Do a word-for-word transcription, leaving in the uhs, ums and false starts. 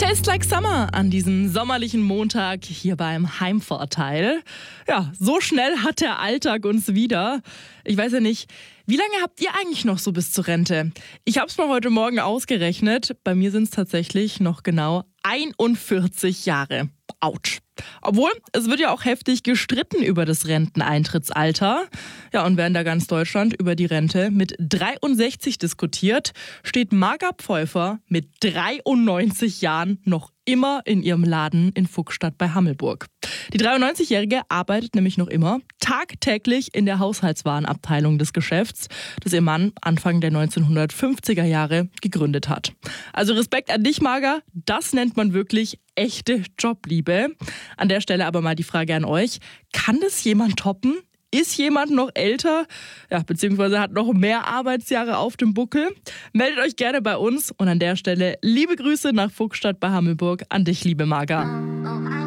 Tastes like Summer an diesem sommerlichen Montag hier beim Heimvorteil. Ja, so schnell hat der Alltag uns wieder. Ich weiß ja nicht, wie lange habt ihr eigentlich noch so bis zur Rente? Ich habe es mal heute Morgen ausgerechnet. Bei mir sind es tatsächlich noch genau einundvierzig Jahre. Autsch. Obwohl, es wird ja auch heftig gestritten über das Renteneintrittsalter. Ja, und während da ganz Deutschland über die Rente mit dreiundsechzig diskutiert, steht Marga Pfeuffer mit dreiundneunzig Jahren noch immer in ihrem Laden in Fuchsstadt bei Hammelburg. Die dreiundneunzigjährige arbeitet nämlich noch immer tagtäglich in der Haushaltswarenabteilung des Geschäfts, das ihr Mann Anfang der neunzehnhundertfünfziger Jahre gegründet hat. Also Respekt an dich, Marga, das nennt man wirklich echte Jobliebe. An der Stelle aber mal die Frage an euch, kann das jemand toppen? Ist jemand noch älter, ja, beziehungsweise hat noch mehr Arbeitsjahre auf dem Buckel? Meldet euch gerne bei uns und an der Stelle liebe Grüße nach Fuchsstadt bei Hammelburg an dich, liebe Marga.